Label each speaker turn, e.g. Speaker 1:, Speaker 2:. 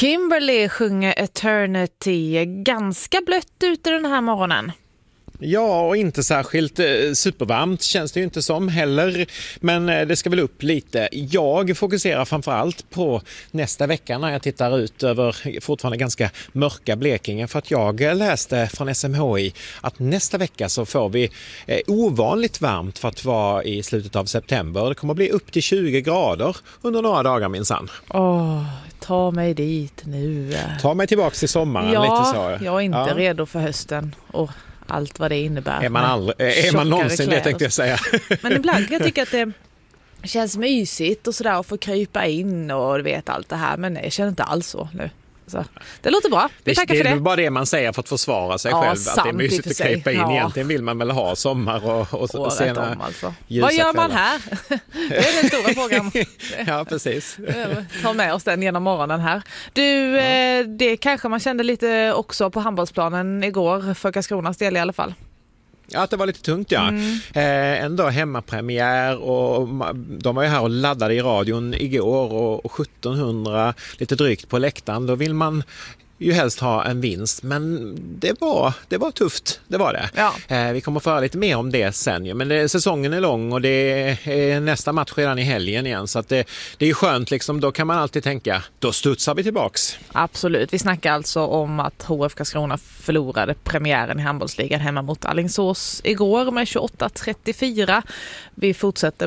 Speaker 1: Kimberly sjunger Eternity. Ganska blött ute den här morgonen.
Speaker 2: Ja, och inte särskilt supervarmt känns det ju inte som heller. Men det ska väl upp lite. Jag fokuserar framförallt på nästa vecka när jag tittar ut över fortfarande ganska mörka Blekinge. För att jag läste från SMHI att nästa vecka så får vi ovanligt varmt för att vara i slutet av september. Det kommer att bli upp till 20 grader under några dagar minsann.
Speaker 1: Ta mig dit nu.
Speaker 2: Ta mig tillbaka till sommaren lite så.
Speaker 1: Jag är inte redo för hösten och allt vad det innebär.
Speaker 2: Är man någonsin det, tänkte jag säga.
Speaker 1: Men ibland kan jag tycka att det känns mysigt och sådär att få krypa in och du vet allt det här. Men jag känner inte alls så nu. Så, det låter bra. Vi tackar för det.
Speaker 2: Det är bara det man säger för att försvara sig själv. Att det är mysigt att krypa in. Ja. Egentligen vill man väl ha sommar och sena
Speaker 1: alltså. Vad gör man här? Det är den stora frågan.
Speaker 2: Ja, precis.
Speaker 1: Ta med oss den genom morgonen här. Du, det kanske man kände lite också på handbollsplanen igår för Karlskronas del i alla fall.
Speaker 2: Ja, att det var lite tungt, ja. Ändå hemmapremiär och de var ju här och laddade i radion igår och 1700 lite drygt på läktaren. Då vill man ju helst ha en vinst, men det var tufft, det var det. Ja. Vi kommer att föra lite mer om det sen. Men säsongen är lång och det är nästa match redan i helgen igen. Så att det är skönt, liksom, då kan man alltid tänka, då studsar vi tillbaks.
Speaker 1: Absolut, vi snackar alltså om att HF Karlskrona förlorade premiären i handbollsligan hemma mot Alingsås igår med 28-34. Vi fortsätter